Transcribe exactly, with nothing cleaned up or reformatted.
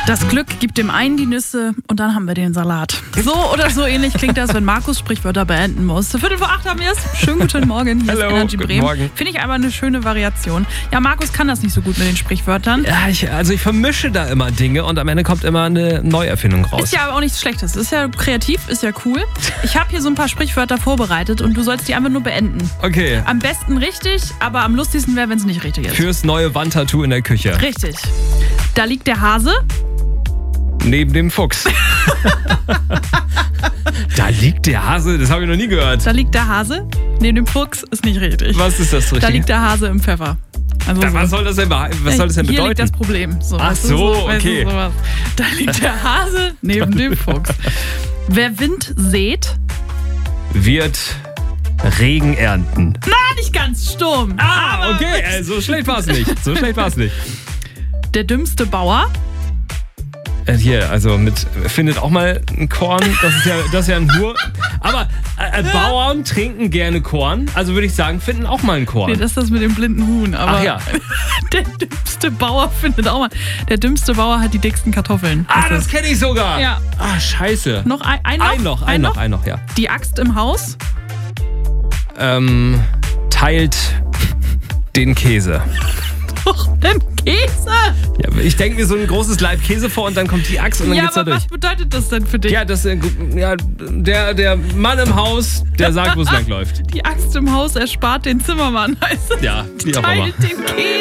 Das Glück gibt dem einen die Nüsse und dann haben wir den Salat. So oder so ähnlich klingt das, wenn Markus Sprichwörter beenden muss. Viertel vor acht haben wir es. Schönen guten Morgen. Hier Hallo, ist Energy guten Bremen. Morgen. Finde ich aber eine schöne Variation. Ja, Markus kann das nicht so gut mit den Sprichwörtern. Ja, ich, also ich vermische da immer Dinge und am Ende kommt immer eine Neuerfindung raus. Ist ja aber auch nichts Schlechtes. Ist ja kreativ, ist ja cool. Ich habe hier so ein paar Sprichwörter vorbereitet und du sollst die einfach nur beenden. Okay. Am besten richtig, aber am lustigsten wäre, wenn es nicht richtig ist. Fürs neue Wandtattoo in der Küche. Richtig. Da liegt der Hase. Neben dem Fuchs. Da liegt der Hase, das habe ich noch nie gehört. Da liegt der Hase. Neben dem Fuchs ist nicht richtig. Was ist das Richtige? Da liegt der Hase im Pfeffer. Also Da, so. was soll das denn, behe- was soll das denn Hier bedeuten? liegt das Problem. So, Ach weißt du, so, weißt du, okay. sowas. Da liegt der Hase neben dem Fuchs. Wer Wind sät, Wird Regen ernten. na, nicht ganz stumm. Ah, aber okay, äh, so schlecht war es nicht. So schlecht war es nicht. Der dümmste Bauer. Äh, Hier, also mit findet auch mal ein Korn. Das ist ja, das ist ja ein Hur. Aber äh, äh, Bauern trinken gerne Korn. Also würde ich sagen, finden auch mal ein Korn. Nee, das ist das mit dem blinden Huhn. Aber Ach ja. Der dümmste Bauer findet auch mal. Der dümmste Bauer hat die dicksten Kartoffeln. Ah, Ist das kenne ich sogar. Ja. Ah, scheiße. Noch ein, ein noch? Ein noch, ein noch, ein noch, ja. Die Axt im Haus. Ähm, teilt den Käse. Doch, den Käse. Ja, ich denke mir so ein großes Laib Käse vor und dann kommt die Axt und dann Ja, geht's da aber durch. was bedeutet das denn für dich? Ja, das, äh, ja, der, der Mann im Haus, der sagt, wo es lang läuft. Die Axt im Haus erspart den Zimmermann. Heißt es. Ja, wie auch immer. Teilt den Käse.